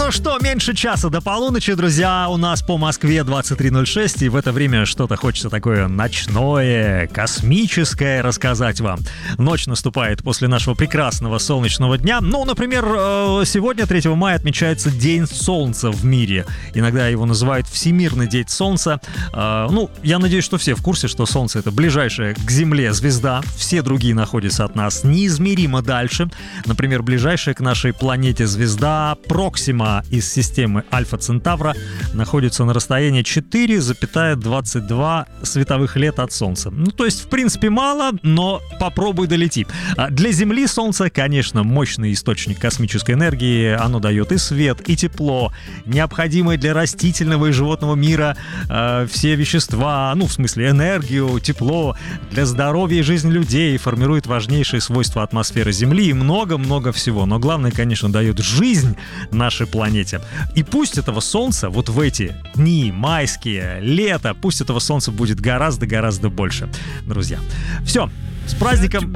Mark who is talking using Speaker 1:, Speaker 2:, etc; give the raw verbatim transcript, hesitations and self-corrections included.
Speaker 1: Ну что, меньше часа до полуночи, друзья, у нас по Москве двадцать три ноль шесть, и в это время что-то хочется такое ночное, космическое рассказать вам. Ночь наступает после нашего прекрасного солнечного дня. Ну, например, сегодня, третьего мая, отмечается День Солнца в мире. Иногда его называют Всемирный день Солнца. Ну, я надеюсь, что все в курсе, что Солнце — это ближайшая к Земле звезда. Все другие находятся от нас неизмеримо дальше. Например, ближайшая к нашей планете звезда Проксима из системы Альфа Центавра находится на расстоянии четыре целых двадцать два световых лет от Солнца. Ну, то есть, в принципе, мало, но попробуй долети. Для Земли Солнце, конечно, мощный источник космической энергии. Оно дает и свет, и тепло, необходимые для растительного и животного мира э, все вещества, ну, в смысле, энергию, тепло, для здоровья и жизни людей, формирует важнейшие свойства атмосферы Земли и много-много всего. Но главное, конечно, дает жизнь нашей планете. И пусть этого солнца вот в эти дни майские, лето, пусть этого солнца будет гораздо-гораздо больше, друзья. Все, с праздником!